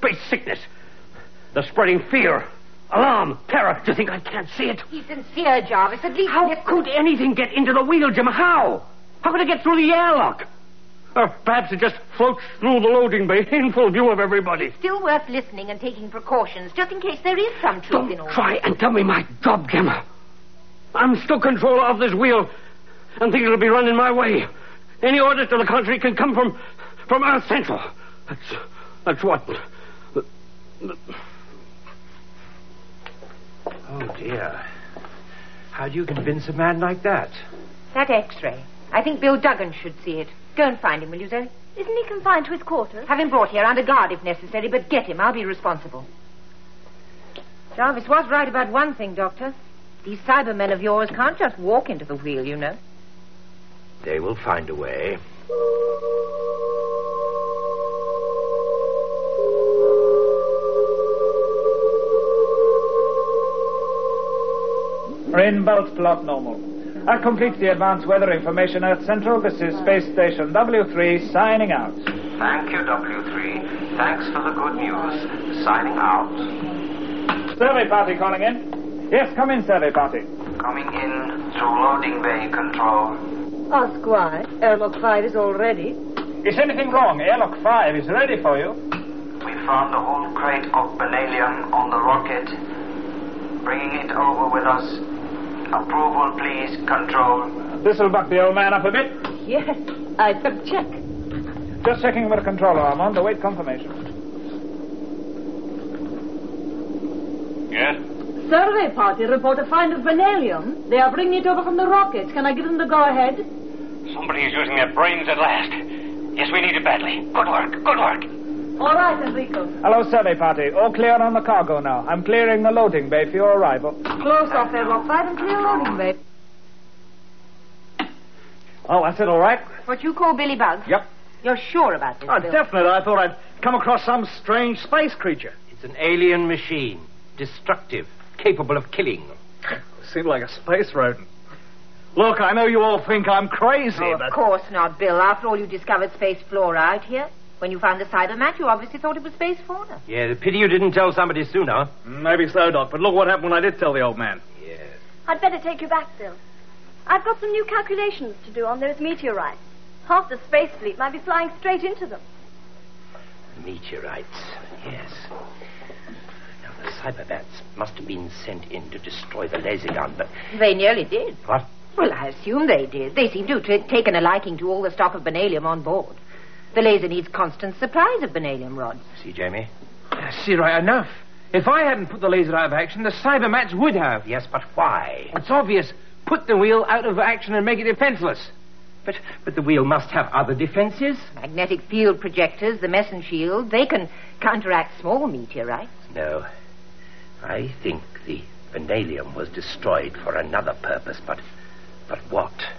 space sickness. They're spreading fear, alarm, terror. Do you think I can't see it? Be sincere, Jarvis. At least... How could anything get into the wheel, Jim? How? How could it get through the airlock? Or perhaps it just floats through the loading bay in full view of everybody. It's still worth listening and taking precautions, just in case there is some truth in all Don't try and tell me my job, Gemma. I'm still controller of this wheel, and things will be running my way. Any orders to the contrary can come from Earth Central. That's what... Oh, dear. How do you convince a man like that? That X-ray. I think Bill Duggan should see it. Go and find him, will you, Zoe? Isn't he confined to his quarters? Have him brought here under guard if necessary, but get him. I'll be responsible. Jarvis was right about one thing, Doctor. These Cybermen of yours can't just walk into the wheel, you know. They will find a way. Rain belt plot normal. That completes the advanced weather information, Earth Central. This is Space Station W3 signing out. Thank you, W3. Thanks for the good news. Signing out. Survey party calling in. Yes, come in, survey party. Coming in through loading bay control. Ask why. Airlock 5 is all ready. Is anything wrong? Airlock 5 is ready for you. We found a whole crate of beryllium on the rocket. Bringing it over with us. Approval, please. Control. This'll buck the old man up a bit. Yes, I better check. Just checking with the controller, Armand. Await confirmation. Yes? Survey party report a find of vanadium. They are bringing it over from the rockets. Can I give them the go-ahead? Somebody's using their brains at last. Yes, we need it badly. Good work, good work. All right, Enrico. Hello, survey party. All clear on the cargo now. I'm clearing the loading bay for your arrival. Close off Airlock 5 and clear loading bay. Oh, that's it, all right? What you call Billy Bugs? Yep. You're sure about this, Bill? Definitely. I thought I'd come across some strange space creature. It's an alien machine. Destructive. Capable of killing. Seemed like a space rodent. Look, I know you all think I'm crazy, Oh, but... of course not, Bill. After all, you discovered space flora out here. When you found the Cybermat, you obviously thought it was space fauna. Yeah, the pity you didn't tell somebody sooner. Maybe so, Doc, but look what happened when I did tell the old man. Yes. I'd better take you back, Bill. I've got some new calculations to do on those meteorites. Half the space fleet might be flying straight into them. Meteorites, yes. Now, the Cyberbats must have been sent in to destroy the laser gun, but... They nearly did. What? Well, I assume they did. They seem to have taken a liking to all the stock of beryllium on board. The laser needs constant supplies of beryllium rods. See, Jamie? See, right enough. If I hadn't put the laser out of action, the Cybermats would have. Yes, but why? It's obvious. Put the wheel out of action and make it defenseless. But the wheel must have other defenses. Magnetic field projectors, the meson shield, they can counteract small meteorites. No. I think the vanadium was destroyed for another purpose, but what?